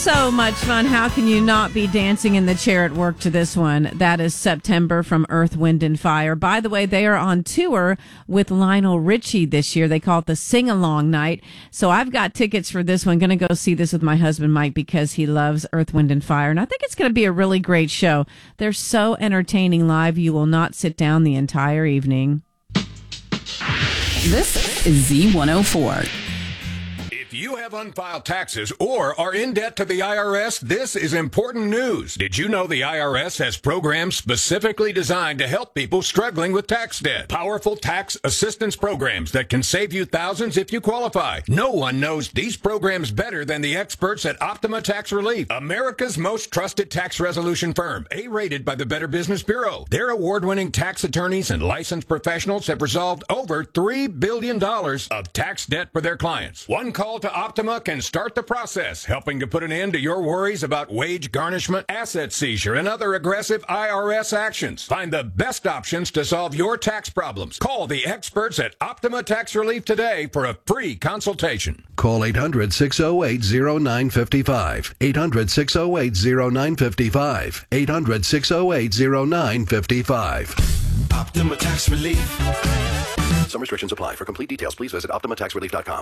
So much fun. How can you not be dancing in the chair at work to this one? That is September from Earth, Wind, and Fire. By the way, they are on tour with Lionel Richie this year. They call it the Sing-Along Night. So I've got tickets for this one. Going to go see this with my husband, Mike, because he loves Earth, Wind, and Fire. And I think it's going to be a really great show. They're so entertaining live. You will not sit down the entire evening. This is Z104. If you have unfiled taxes or are in debt to the IRS, this is important news. Did you know the IRS has programs specifically designed to help people struggling with tax debt? Powerful tax assistance programs that can save you thousands if you qualify. No one knows these programs better than the experts at Optima Tax Relief, America's most trusted tax resolution firm, A-rated by the Better Business Bureau. Their award-winning tax attorneys and licensed professionals have resolved over $3 billion of tax debt for their clients. One call to Optima can start the process, helping to put an end to your worries about wage garnishment, asset seizure, and other aggressive IRS actions. Find the best options to solve your tax problems. Call the experts at Optima Tax Relief today for a free consultation. Call 800-608-0955. 800-608-0955. 800-608-0955. Optima Tax Relief. Some restrictions apply. For complete details, please visit OptimaTaxRelief.com.